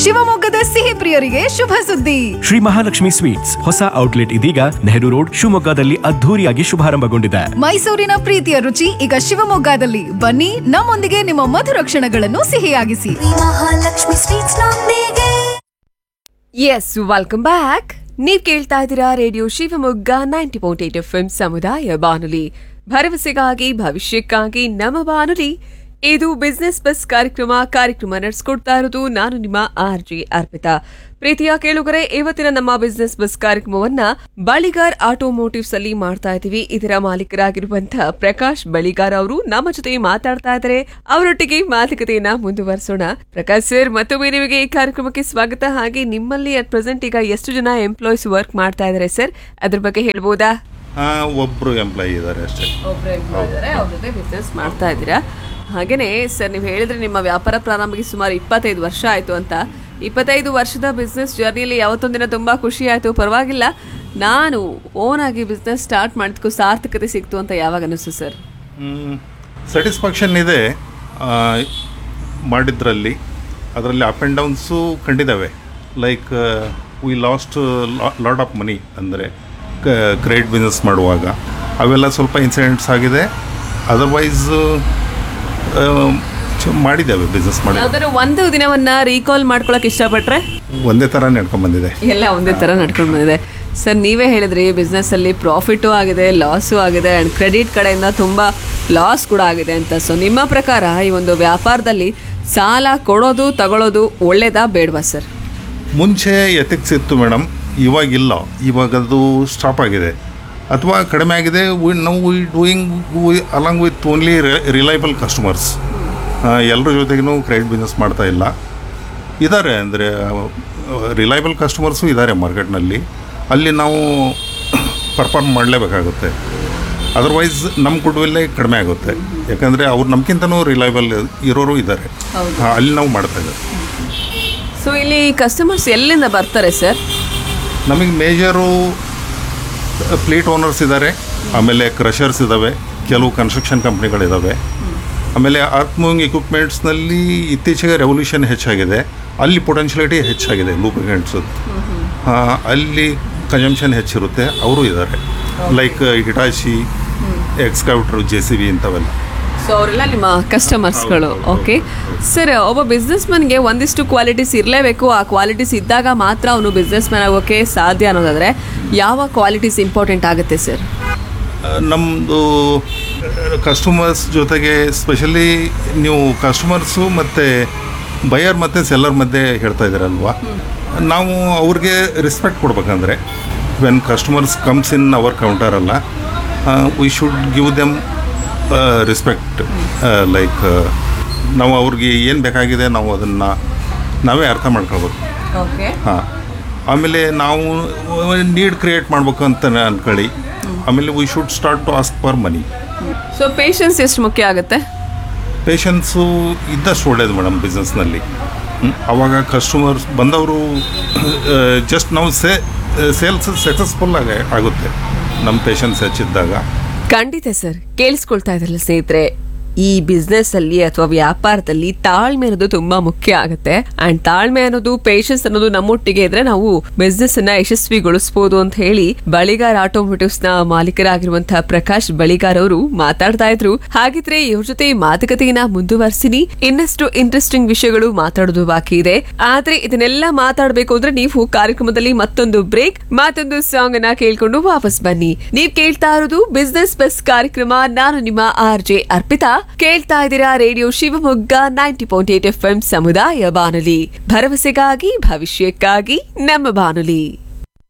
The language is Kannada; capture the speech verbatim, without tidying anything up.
ಶಿವಮೊಗ್ಗದ ಸಿಹಿ ಪ್ರಿಯರಿಗೆ ಶುಭ ಸುದ್ದಿ. ಶ್ರೀ ಮಹಾಲಕ್ಷ್ಮಿ ಸ್ವೀಟ್ಸ್ ಹೊಸ ಔಟ್ಲೆಟ್ ಇದೀಗ ನೆಹರು ರೋಡ್ ಶಿವಮೊಗ್ಗದಲ್ಲಿ ಅದ್ಧೂರಿಯಾಗಿ ಶುಭಾರಂಭಗೊಂಡಿದೆ. ಮೈಸೂರಿನ ಪ್ರೀತಿಯ ರುಚಿ ಈಗ ಶಿವಮೊಗ್ಗದಲ್ಲಿ. ಬನ್ನಿ, ನಮ್ಮೊಂದಿಗೆ ನಿಮ್ಮ ಮಧುರ ಕ್ಷಣಗಳನ್ನು ಸಿಹಿಯಾಗಿಸಿ. ಮಹಾಲಕ್ಷ್ಮಿ ಸ್ವೀಟ್ಸ್ ನೊಂದಿಗೆ. S, welcome back. ನೀವ್ ಕೇಳ್ತಾ ಇದ್ದೀರಾ radio Shivamogga ninety point eight F M ಸಮುದಾಯ ಬಾನುಲಿ, ಭರವಸೆಗಾಗಿ ಭವಿಷ್ಯಕ್ಕಾಗಿ ನಮ್ಮ ಬಾನುಲಿ. ಇದು ಬಿಸ್ನೆಸ್ ಬಸ್ ಕಾರ್ಯಕ್ರಮ ಕಾರ್ಯಕ್ರಮ ನಡೆಸ್ಕೊಡ್ತಾ ಇರೋದು ನಾನು ನಿಮ್ಮ ಆರ್ ಜೆ ಅರ್ಪಿತಾ. ಪ್ರೀತಿಯ ಕೇಳುಗರೆ, ಇವತ್ತಿನ ನಮ್ಮ ಬಿಸ್ನೆಸ್ ಬಸ್ ಕಾರ್ಯಕ್ರಮವನ್ನ ಬಳಿಗಾರ್ ಆಟೋಮೋಟಿವ್ಸ್ ಅಲ್ಲಿ ಮಾಡ್ತಾ ಇದ್ದೀವಿ. ಇದರ ಮಾಲೀಕರಾಗಿರುವಂತಹ ಪ್ರಕಾಶ್ ಬಳಿಗಾರ್ ಅವರು ನಮ್ಮ ಜೊತೆ ಮಾತಾಡ್ತಾ ಇದ್ದಾರೆ. ಅವರೊಟ್ಟಿಗೆ ಮಾತುಕತೆಯನ್ನ ಮುಂದುವರಿಸೋಣ. ಪ್ರಕಾಶ್ ಸರ್, ಮತ್ತೊಮ್ಮೆ ನಿಮಗೆ ಈ ಕಾರ್ಯಕ್ರಮಕ್ಕೆ ಸ್ವಾಗತ. ಹಾಗೆ ನಿಮ್ಮಲ್ಲಿ ಅಟ್ ಪ್ರೆಸೆಂಟ್ ಈಗ ಎಷ್ಟು ಜನ ಎಂಪ್ಲಾಯೀಸ್ ವರ್ಕ್ ಮಾಡ್ತಾ ಇದ್ದಾರೆ ಸರ್, ಅದ್ರ ಬಗ್ಗೆ ಹೇಳ್ಬೋದಾ? ಒಬ್ರು ಎಂಪ್ಲಾಯಿ ಇದ್ದಾರೆ ಅಷ್ಟೇ. ಒಬ್ರು ಎಂಪ್ಲಾಯ್ ಇದ್ದಾರೆ, ಅವ್ರ ಜೊತೆ ಬಿಸ್ನೆಸ್ ಮಾಡ್ತಾ ಇದ್ದೀರಾ. ಹಾಗೇನೆ ಸರ್, ನೀವು ಹೇಳಿದ್ರೆ ನಿಮ್ಮ ವ್ಯಾಪಾರ ಪ್ರಾರಂಭಕ್ಕೆ ಸುಮಾರು ಇಪ್ಪತ್ತೈದು ವರ್ಷ ಆಯ್ತು ಅಂತ. ಇಪ್ಪತ್ತೈದು ವರ್ಷದ ಬಿಸ್ನೆಸ್ ಜರ್ನಿಯಲ್ಲಿ ಯಾವತ್ತೊಂದಿನ ತುಂಬಾ ಖುಷಿ ಆಯ್ತು, ಪರವಾಗಿಲ್ಲ ನಾನು ಓನ್ ಆಗಿ ಬಿಸ್ನೆಸ್ ಸ್ಟಾರ್ಟ್ ಮಾಡಿದ್ಕೂ ಸಾರ್ಥಕತೆ ಸಿಕ್ತು ಅಂತ ಯಾವಾಗ ಅನಿಸ್ತು ಸರ್? ಸ್ಯಾಟಿಸ್ಫ್ಯಾಕ್ಷನ್ ಇದೆ ಮಾಡಿದ್ರಲ್ಲಿ. ಅದರಲ್ಲಿ up and downs ಕಂಡಿದ್ದಾವೆ. Like we last lot of money, ಅಂದರೆ ಕ್ರೆಡಿಟ್ ಬಿಸ್ನೆಸ್ ಮಾಡುವಾಗ ಅವೆಲ್ಲ ಸ್ವಲ್ಪ ಇನ್ಸಿಡೆಂಟ್ಸ್ ಆಗಿದೆ. ಅದರ್ವೈಸ್ ಮಾಡಿದ್ದೇವೆ ಬಿಸ್ನೆಸ್ ಮಾಡಿ. ಯಾವ್ದಾದ್ರು ಒಂದು ದಿನವನ್ನ ರೀಕಾಲ್ ಮಾಡ್ಕೊಳಕ್ ಇಷ್ಟಪಟ್ರೆ? ಒಂದೇ ಥರ ನಡ್ಕೊಂಡು ಬಂದಿದೆ, ಎಲ್ಲ ಒಂದೇ ಥರ ನಡ್ಕೊಂಡು ಬಂದಿದೆ. ಸರ್, ನೀವೇ ಹೇಳಿದ್ರಿ ಬಿಸ್ನೆಸ್ ಅಲ್ಲಿ ಪ್ರಾಫಿಟು ಆಗಿದೆ, ಲಾಸು ಆಗಿದೆ, ಅಂಡ್ ಕ್ರೆಡಿಟ್ ಕಡೆಯಿಂದ ತುಂಬಾ ಲಾಸ್ ಕೂಡ ಆಗಿದೆ ಅಂತ. ಸೊ ನಿಮ್ಮ ಪ್ರಕಾರ ಈ ಒಂದು ವ್ಯಾಪಾರದಲ್ಲಿ ಸಾಲ ಕೊಡೋದು ತಗೊಳ್ಳೋದು ಒಳ್ಳೇದಾ ಬೇಡವಾ ಸರ್? ಮುಂಚೆ ಎಥಿಕ್ಸ್ ಇತ್ತು ಮೇಡಮ್, ಇವಾಗಿಲ್ಲ. ಇವಾಗ ಅದು ಸ್ಟಾಪ್ ಆಗಿದೆ ಅಥವಾ ಕಡಿಮೆ ಆಗಿದೆ. We now we doing along with only reliable customers. ಎಲ್ಲರ ಜೊತೆಗೂ ಕ್ರೆಡಿಟ್ ಬಿಸ್ನೆಸ್ ಮಾಡ್ತಾ ಇಲ್ಲ. ಇದ್ದಾರೆ, ಅಂದರೆ ರಿಲಯಬಲ್ ಕಸ್ಟಮರ್ಸು ಇದ್ದಾರೆ ಮಾರ್ಕೆಟ್ನಲ್ಲಿ. ಅಲ್ಲಿ ನಾವು ಪರ್ಫಾರ್ಮ್ ಮಾಡಲೇಬೇಕಾಗುತ್ತೆ. ಅದರ್ವೈಸ್ ನಮ್ಮ ಗುಡ್ವಿಲ್ಲೇ ಕಡಿಮೆ ಆಗುತ್ತೆ. ಯಾಕಂದರೆ ಅವ್ರು ನಮ್ಗಿಂತನೂ ರಿಲಯಬಲ್ ಇರೋರು ಇದ್ದಾರೆ, ಅಲ್ಲಿ ನಾವು ಮಾಡ್ತಾ ಇದ್ದಾರೆ. ಸೊ ಇಲ್ಲಿ ಕಸ್ಟಮರ್ಸ್ ಎಲ್ಲಿಂದ ಬರ್ತಾರೆ ಸರ್? ನಮಗೆ ಮೇಜರು ಫ್ಲೀಟ್ ಓನರ್ಸ್ ಇದ್ದಾರೆ, ಆಮೇಲೆ ಕ್ರಷರ್ಸ್ ಇದ್ದಾವೆ, ಕೆಲವು ಕನ್ಸ್ಟ್ರಕ್ಷನ್ ಕಂಪ್ನಿಗಳಿದ್ದಾವೆ. ಆಮೇಲೆ ಅರ್ತ್ ಮೂವಿಂಗ್ ಎಕ್ವಿಪ್ಮೆಂಟ್ಸ್ನಲ್ಲಿ ಇತ್ತೀಚೆಗೆ ರೆವಲ್ಯೂಷನ್ ಹೆಚ್ಚಾಗಿದೆ, ಅಲ್ಲಿ ಪೊಟೆನ್ಷಿಯಲಿಟಿ ಹೆಚ್ಚಾಗಿದೆ. ಲೂಬ್ರಿಕೆಂಟ್ಸು ಅಲ್ಲಿ ಕನ್ಸಂಪ್ಷನ್ ಹೆಚ್ಚಿರುತ್ತೆ, ಅವರು ಇದ್ದಾರೆ. Like Hitachi, ಎಕ್ಸ್ಕೌಟ್ರು, J C B ಇಂಥವೆಲ್ಲ. ಸೊ ಅವರೆಲ್ಲ ನಿಮ್ಮ ಕಸ್ಟಮರ್ಸ್ಗಳು. ಓಕೆ ಸರ್, ಒಬ್ಬ ಬಿಸ್ನೆಸ್ ಮ್ಯಾನ್ಗೆ ಒಂದಿಷ್ಟು ಕ್ವಾಲಿಟೀಸ್ ಇರಲೇಬೇಕು. ಆ ಕ್ವಾಲಿಟೀಸ್ ಇದ್ದಾಗ ಮಾತ್ರ ಅವನು ಬಿಸ್ನೆಸ್ ಮ್ಯಾನ್ ಆಗೋಕ್ಕೆ ಸಾಧ್ಯ ಅನ್ನೋದಾದರೆ ಯಾವ ಕ್ವಾಲಿಟೀಸ್ ಇಂಪಾರ್ಟೆಂಟ್ ಆಗುತ್ತೆ ಸರ್? ನಮ್ಮದು ಕಸ್ಟಮರ್ಸ್ ಜೊತೆಗೆ ಸ್ಪೆಷಲಿ ನೀವು ಕಸ್ಟಮರ್ಸು ಮತ್ತು ಬಯರ್ ಮತ್ತು ಸೆಲ್ಲರ್ ಮಧ್ಯೆ ಹೇಳ್ತಾ ಇದ್ದೀರಲ್ವಾ, ನಾವು ಅವ್ರಿಗೆ ರೆಸ್ಪೆಕ್ಟ್ ಕೊಡ್ಬೇಕಂದ್ರೆ when customers comes in our counter ಅಲ್ಲ, we should give them respect. Like ನಾವು ಅವ್ರಿಗೆ ಏನು ಬೇಕಾಗಿದೆ ನಾವು ಅದನ್ನು ನಾವೇ ಅರ್ಥ ಮಾಡ್ಕೊಳ್ಬೇಕು. ಹಾಂ, ಆಮೇಲೆ ನಾವು ನೀಡ್ ಕ್ರಿಯೇಟ್ ಮಾಡ್ಬೇಕು ಅಂತ ಅಂದ್ಕೊಳ್ಳಿ. ಆಮೇಲೆ we should start to ask for money. So patience ಎಷ್ಟು ಮುಖ್ಯ ಆಗುತ್ತೆ? ಪೇಷನ್ಸು ಇದ್ದಷ್ಟು ಒಳ್ಳೇದು ಮೇಡಮ್ ಬಿಸ್ನೆಸ್ನಲ್ಲಿ. ಆವಾಗ ಕಸ್ಟಮರ್ಸ್ ಬಂದವರು ಜಸ್ಟ್ ನಾವು ಸೇ ಸೇಲ್ಸ್ ಸಕ್ಸಸ್ಫುಲ್ ಆಗಿ ಆಗುತ್ತೆ ನಮ್ಮ ಪೇಷನ್ಸ್ ಹೆಚ್ಚಿದ್ದಾಗ. ಖಂಡಿತ ಸರ್. ಕೇಳಿಸ್ಕೊಳ್ತಾ ಇದ್ರಲ್ಲ ಸ್ನೇಹಿತರೆ, ಈ ಬಿಸ್ನೆಸ್ ಅಲ್ಲಿ ಅಥವಾ ವ್ಯಾಪಾರದಲ್ಲಿ ತಾಳ್ಮೆ ಅನ್ನೋದು ತುಂಬಾ ಮುಖ್ಯ ಆಗುತ್ತೆ. ಅಂಡ್ ತಾಳ್ಮೆ ಅನ್ನೋದು, ಪೇಷನ್ಸ್ ಅನ್ನೋದು ನಮ್ಮೊಟ್ಟಿಗೆ ಇದ್ರೆ ನಾವು ಬಿಸ್ನೆಸ್ ಅನ್ನ ಯಶಸ್ವಿಗೊಳಿಸಬಹುದು ಅಂತ ಹೇಳಿ ಬಳಿಗಾರ್ ಆಟೋಮೋಟಿವ್ಸ್ ನ ಮಾಲೀಕರಾಗಿರುವಂತಹ ಪ್ರಕಾಶ್ ಬಳಿಗಾರ್ ಅವರು ಮಾತಾಡ್ತಾ ಇದ್ರು. ಹಾಗಿದ್ರೆ ಇವ್ರ ಜೊತೆ ಮಾತುಕತೆಯನ್ನ ಮುಂದುವರಿಸಿನಿ. ಇನ್ನಷ್ಟು ಇಂಟ್ರೆಸ್ಟಿಂಗ್ ವಿಷಯಗಳು ಮಾತಾಡೋದು ಬಾಕಿ ಇದೆ. ಆದ್ರೆ ಇದನ್ನೆಲ್ಲ ಮಾತಾಡಬೇಕು ಅಂದ್ರೆ ನೀವು ಕಾರ್ಯಕ್ರಮದಲ್ಲಿ ಮತ್ತೊಂದು ಬ್ರೇಕ್, ಮತ್ತೊಂದು ಸಾಂಗ್ ಅನ್ನ ಕೇಳ್ಕೊಂಡು ವಾಪಸ್ ಬನ್ನಿ. ನೀವ್ ಕೇಳ್ತಾ ಇರೋದು ಬಿಸ್ನೆಸ್ ಬಸ್ ಕಾರ್ಯಕ್ರಮ. ನಾನು ನಿಮ್ಮ ಆರ್ ಜೆ ಅರ್ಪಿತಾ. ಕೇಳ್ತಾ ಇದ್ದೀರಾ radio Shivamogga ninety point eight F M ಸಮುದಾಯ ಬಾನುಲಿ, ಭರವಸೆಗಾಗಿ ಭವಿಷ್ಯಕ್ಕಾಗಿ ನಮ್ಮ ಬಾನುಲಿ.